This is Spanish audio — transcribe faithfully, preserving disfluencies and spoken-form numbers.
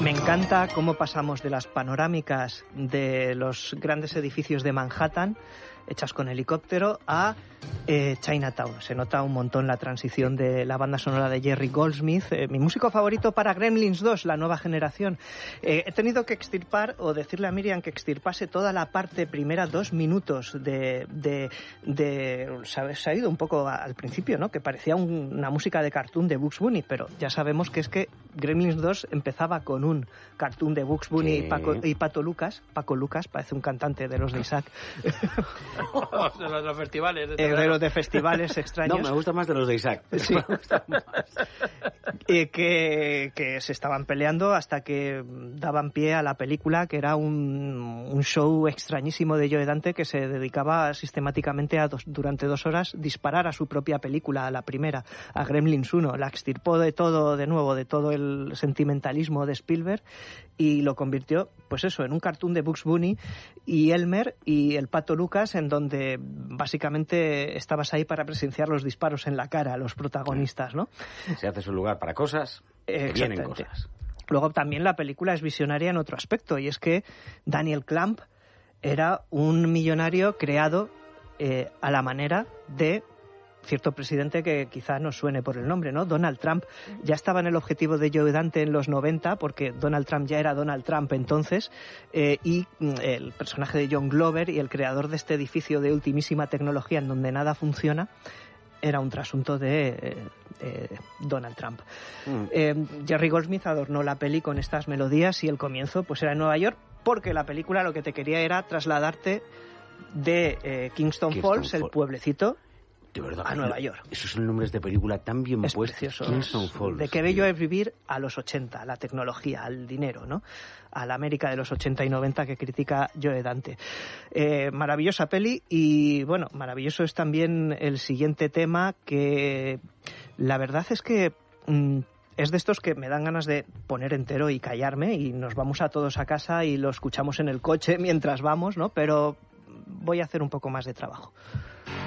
Me encanta cómo pasamos de las panorámicas de los grandes edificios de Manhattan, hechas con helicóptero, a eh, Chinatown. Se nota un montón la transición de la banda sonora de Jerry Goldsmith, eh, mi músico favorito para Gremlins dos, la nueva generación. Eh, he tenido que extirpar, o decirle a Miriam que extirpase toda la parte primera, dos minutos de... de, de se ha ido un poco al principio, ¿no? Que parecía un, una música de cartoon de Bugs Bunny, pero ya sabemos que es que Gremlins dos empezaba con un cartoon de Bugs Bunny sí. y, Paco, y Pato Lucas. Paco Lucas, parece un cantante de los de Isaac. de los de festivales. De, eh, de los de festivales extraños. No, me gusta más de los de Isaac. Sí. Me gusta más. eh, que, que se estaban peleando hasta que daban pie a la película, que era un, un show extrañísimo de Joe Dante, que se dedicaba sistemáticamente a dos, durante dos horas disparar a su propia película, a la primera, a Gremlins uno. La extirpó de todo, de nuevo, de todo el sentimentalismo de Spielberg y lo convirtió, pues eso, en un cartoon de Bugs Bunny y Elmer y el Pato Lucas, en donde básicamente estabas ahí para presenciar los disparos en la cara a los protagonistas, ¿no? Se hace su lugar para cosas, que vienen cosas. Luego también la película es visionaria en otro aspecto, y es que Daniel Clamp era un millonario creado eh, a la manera de cierto presidente que quizá nos suene por el nombre, ¿no? Donald Trump. Ya estaba en el objetivo de Joe Dante en los noventa, porque Donald Trump ya era Donald Trump entonces, eh, y el personaje de John Glover y el creador de este edificio de ultimísima tecnología en donde nada funciona era un trasunto de eh, eh, Donald Trump. Mm. Eh, Jerry Goldsmith adornó la peli con estas melodías y el comienzo pues era en Nueva York, porque la película lo que te quería era trasladarte de eh, Kingston, Kingston Falls, Fall. el pueblecito, de verdad, a Nueva York. Esos son nombres de película tan bien es puestos. Precioso. Kingston Falls. De qué bello es vivir a los ochenta, la tecnología, al dinero, ¿no? A la América de los ochenta y noventa que critica Joe Dante. Eh, maravillosa peli y, bueno, maravilloso es también el siguiente tema, que la verdad es que mmm, es de estos que me dan ganas de poner entero y callarme, y nos vamos a todos a casa y lo escuchamos en el coche mientras vamos, ¿no? Pero voy a hacer un poco más de trabajo.